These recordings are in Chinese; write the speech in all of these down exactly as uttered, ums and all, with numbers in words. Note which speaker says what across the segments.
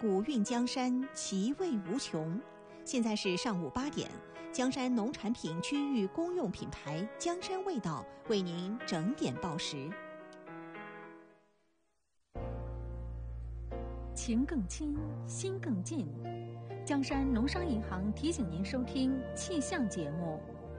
Speaker 1: 古韵江山，其味无穷。现在是上午八点，江山农产品区域公用品牌江山味道为您整点报时。
Speaker 2: 情更亲，心更近。江山农商银行提醒您收听气象节目。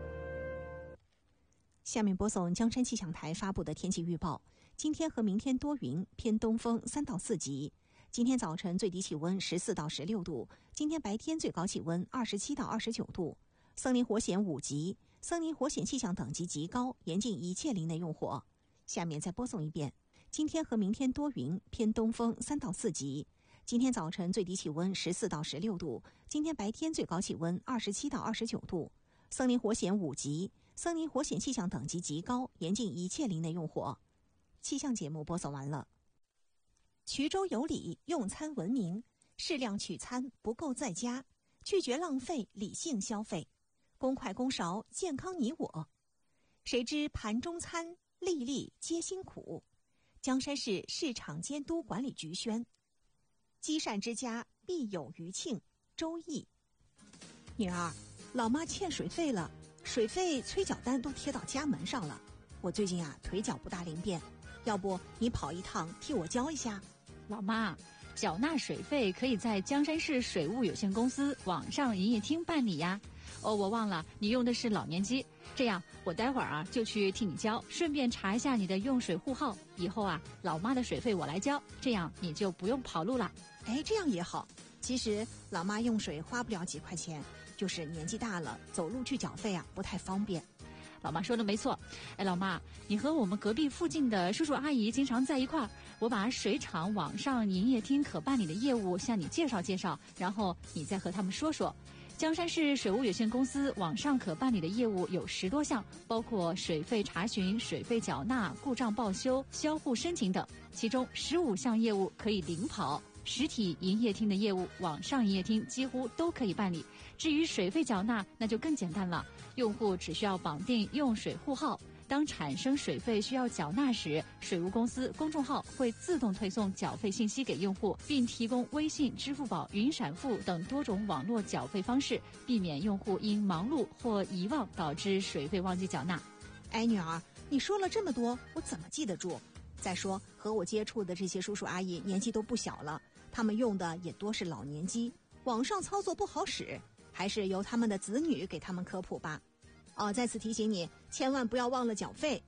Speaker 1: 下面播送江山气象台发布的天气预报。今天和明天多云，偏东风三到四级。今天早晨最低气温十四到十六度，今天白天最高气温二十七到二十九度。森林火险五级，森林火险气象等级极高，严禁一切林内用火。下面再播送一遍。今天和明天多云，偏东风三到四级。今天早晨最低气温十四到十六度，今天白天最高气温二十七到二十九度。森林火险五级，森林火险气象等级极高，严禁一切林内用火。气象节目播送完了。衢州有礼，用餐文明，适量取餐，不够在家，拒绝浪费，理性消费，公筷公勺，健康你我。谁知盘中餐，粒粒皆辛苦。江山市市场监督管理局宣。积善之家必有余庆。周易。女儿，老妈欠水费了，水费催缴单都贴到家门上了。我最近啊腿脚不大灵便，要不你跑一趟替我交一下？
Speaker 2: 老妈，缴纳水费可以在江山市水务有限公司网上营业厅办理呀。哦，我忘了你用的是老年机，这样我待会儿啊就去替你交，顺便查一下你的用水户号。以后啊，老妈的水费我来交，这样你就不用跑路了。
Speaker 1: 哎，这样也好。其实老妈用水花不了几块钱，就是年纪大了，走路去缴费啊不太方便。
Speaker 2: 老妈说的没错。哎，老妈，你和我们隔壁附近的叔叔阿姨经常在一块儿，我把水厂网上营业厅可办理的业务向你介绍介绍，然后你再和他们说说。江山市水务有限公司网上可办理的业务有十多项，包括水费查询、水费缴纳、故障报修、销户申请等，其中十五项业务可以零跑。实体营业厅的业务，网上营业厅几乎都可以办理。至于水费缴纳，那就更简单了，用户只需要绑定用水户号，当产生水费需要缴纳时，水务公司公众号会自动推送缴费信息给用户，并提供微信、支付宝、云闪付等多种网络缴费方式，避免用户因忙碌或遗忘导致水费忘记缴纳。
Speaker 1: 哎，女儿，你说了这么多，我怎么记得住？再说和我接触的这些叔叔阿姨年纪都不小了，他们用的也多是老年机，网上操作不好使，还是由他们的子女给他们科普吧。哦，再次提醒你，千万不要忘了缴费。